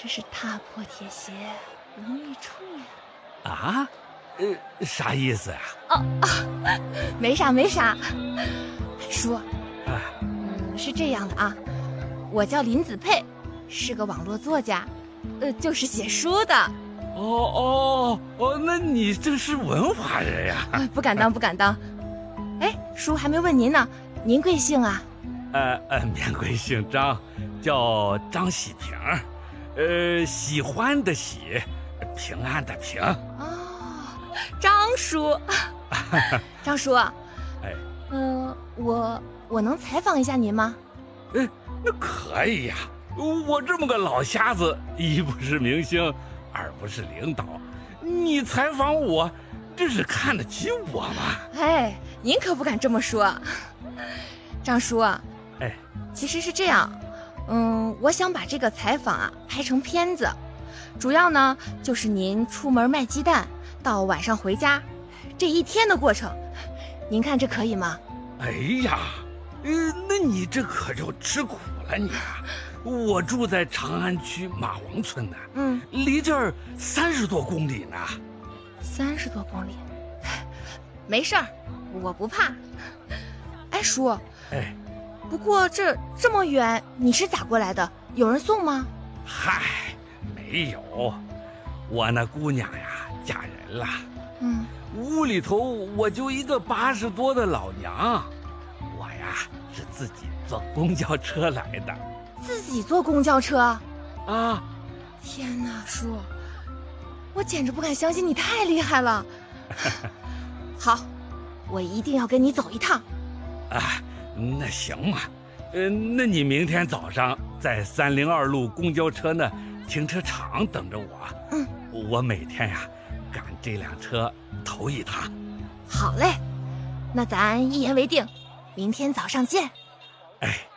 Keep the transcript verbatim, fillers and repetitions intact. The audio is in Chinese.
这是踏破铁鞋无觅处呀。 啊？呃，啥意思呀？ 哦哦，没啥没啥。叔， 啊， 嗯，是这样的啊，我叫林子佩，是个网络作家，呃，就是写书的。 哦哦哦，那你这是文化人呀？ 啊，不敢当不敢当。哎，叔还没问您呢，您贵姓啊？ 呃呃，免贵姓张，叫张喜平，呃，喜欢的喜，平安的平。 哦，张叔，张叔， 哎， 嗯、呃，我我能采访一下您吗？ 哎，那可以呀。我这么个老瞎子，一不是明星，二不是领导，你采访我，这是看得起我吗？ 哎，您可不敢这么说。张叔， 哎， 其实是这样，嗯，我想把这个采访啊拍成片子，主要呢就是您出门卖鸡蛋到晚上回家这一天的过程，您看这可以吗？ 哎呀，呃，那你这可就吃苦了你啊！我住在长安区马王村呢， 嗯， 离这儿三十多公里呢。 三十多公里，没事儿，我不怕。哎，叔， 哎， 不过这这么远，你是咋过来的？有人送吗？ 嗨，没有，我那姑娘呀嫁人了， 嗯， 屋里头我就一个八十多的老娘，我呀是自己坐公交车来的。 自己坐公交车？ 啊， 天哪，叔，我简直不敢相信，你太厉害了。好，我一定要跟你走一趟。 啊，那行嘛，呃，那你明天早上在三零二路公交车那停车场等着我。 嗯， 我每天呀赶这辆车头一趟。 好嘞，那咱一言为定，明天早上见。 哎。